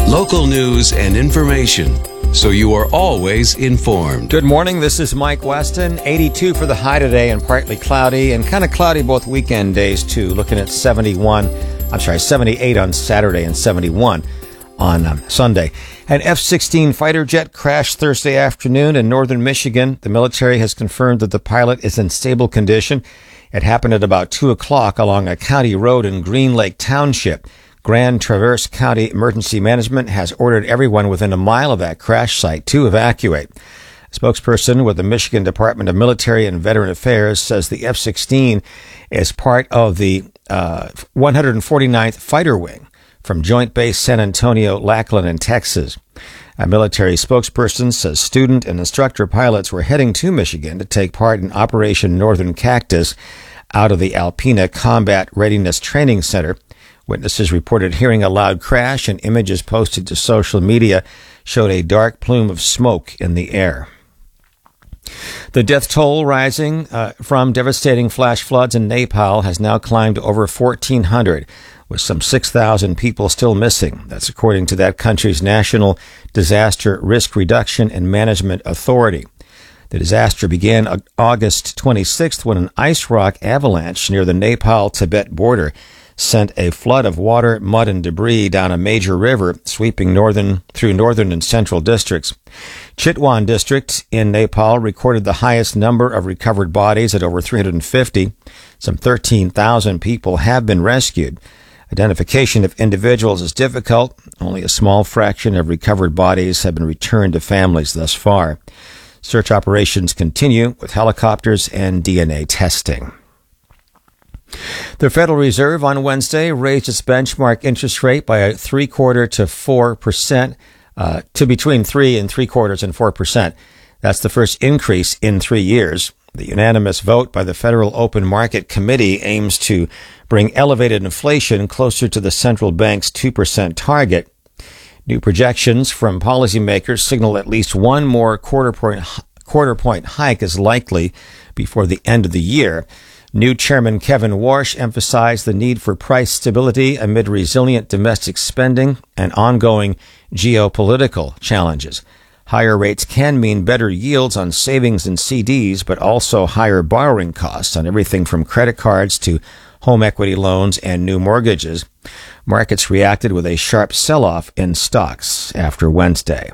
Local news and information, so you are always informed. Good morning. This is Mike Weston. 82 for the high today and partly cloudy, and kind of cloudy both weekend days too. Looking at 78 on Saturday and 71 on Sunday. An F-16 fighter jet crashed Thursday afternoon in northern Michigan. The military has confirmed that the pilot is in stable condition. It happened at about 2 o'clock along a county road in Green Lake Township. Grand Traverse County Emergency Management has ordered everyone within a mile of that crash site to evacuate. A spokesperson with the Michigan Department of Military and Veteran Affairs says the F-16 is part of the 149th Fighter Wing from Joint Base San Antonio, Lackland in Texas. A military spokesperson says student and instructor pilots were heading to Michigan to take part in Operation Northern Cactus out of the Alpena Combat Readiness Training Center. Witnesses reported hearing a loud crash, and images posted to social media showed a dark plume of smoke in the air. The death toll rising from devastating flash floods in Nepal has now climbed to over 1,400, with some 6,000 people still missing. That's according to that country's National Disaster Risk Reduction and Management Authority. The disaster began August 26th when an ice rock avalanche near the Nepal-Tibet border sent a flood of water, mud, and debris down a major river, sweeping through northern and central districts. Chitwan district in Nepal recorded the highest number of recovered bodies at over 350. Some 13,000 people have been rescued. Identification of individuals is difficult. Only a small fraction of recovered bodies have been returned to families thus far. Search operations continue with helicopters and DNA testing. The Federal Reserve on Wednesday raised its benchmark interest rate by 0.75% to 4%, to between 3.75% and 4%. That's the first increase in 3 years. The unanimous vote by the Federal Open Market Committee aims to bring elevated inflation closer to the central bank's 2% target. New projections from policymakers signal at least one more quarter point hike is likely before the end of the year. New Chairman Kevin Warsh emphasized the need for price stability amid resilient domestic spending and ongoing geopolitical challenges. Higher rates can mean better yields on savings and CDs, but also higher borrowing costs on everything from credit cards to home equity loans and new mortgages. Markets reacted with a sharp sell-off in stocks after Wednesday.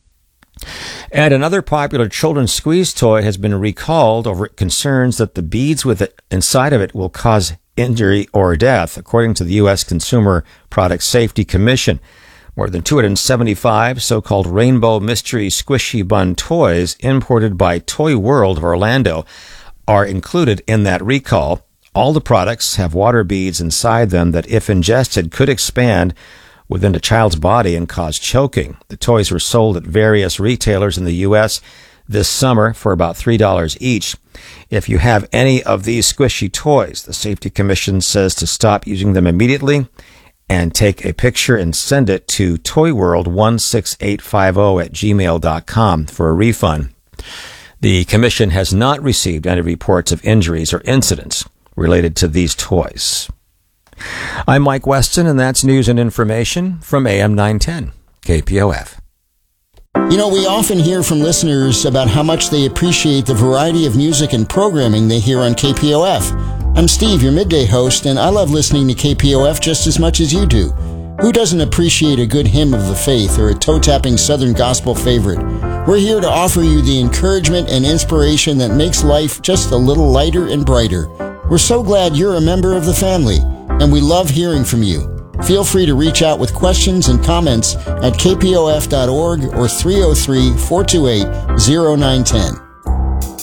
And another popular children's squeeze toy has been recalled over concerns that the beads inside of it will cause injury or death, according to the U.S. Consumer Product Safety Commission. More than 275 so-called Rainbow Mystery Squishy Bun toys imported by Toy World of Orlando are included in that recall. All the products have water beads inside them that, if ingested, could expand within a child's body and cause choking. The toys were sold at various retailers in the U.S. this summer for about $3 each. If you have any of these squishy toys, the Safety Commission says to stop using them immediately and take a picture and send it to toyworld16850@gmail.com for a refund. The Commission has not received any reports of injuries or incidents related to these toys. I'm Mike Weston, and that's news and information from AM 910, KPOF. You know, we often hear from listeners about how much they appreciate the variety of music and programming they hear on KPOF. I'm Steve, your midday host, and I love listening to KPOF just as much as you do. Who doesn't appreciate a good hymn of the faith or a toe-tapping Southern gospel favorite? We're here to offer you the encouragement and inspiration that makes life just a little lighter and brighter. We're so glad you're a member of the family, and we love hearing from you. Feel free to reach out with questions and comments at kpof.org or 303-428-0910.